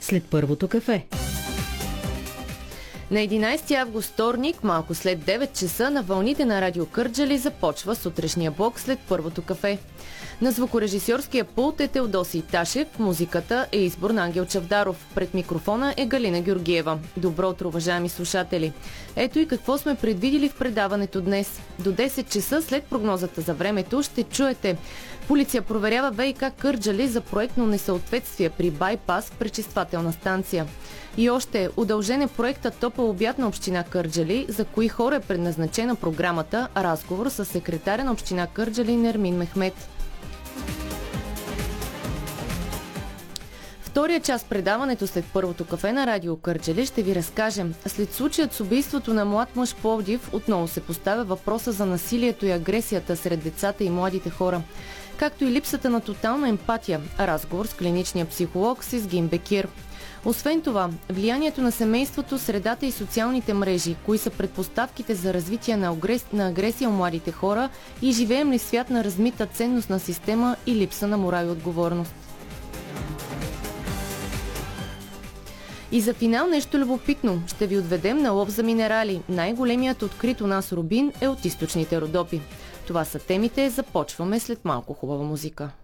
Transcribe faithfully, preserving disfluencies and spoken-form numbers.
след първото кафе. На единайсети август, вторник, малко след девет часа, на вълните на Радио Кърджали започва сутрешния блок след първото кафе. На звукорежисьорския пулт е Теодосий Ташев, музиката е избор на Ангел Чавдаров. Пред микрофона е Галина Георгиева. Добро утро, уважаеми слушатели! Ето и какво сме предвидили в предаването днес. До десет часа след прогнозата за времето ще чуете: полиция проверява ВиК Кърджали за проектно несъответствие при байпас в пречиствателна станция. И още, удължен е проекта Топъл обяд на община Кърджали. За кои хора е предназначена програмата? Разговор с секретаря на община Кърджали Нермин Мехмет. Втория част предаването след първото кафе на Радио Кърджали ще ви разкажем. След случаят с убийството на млад мъж в Пловдив отново се поставя въпроса за насилието и агресията сред децата и младите хора, както и липсата на тотална емпатия. Разговор с клиничния психолог Сезгин Бекир. Освен това, влиянието на семейството, средата и социалните мрежи, кои са предпоставките за развитие на, агрес... на агресия у младите хора и живеем ли свят на размита ценностна система и липса на морал и отговорност. И за финал нещо любопитно. Ще ви отведем на лов за минерали. Най-големият открит у нас рубин е от източните Родопи. Това са темите. Започваме след малко хубава музика.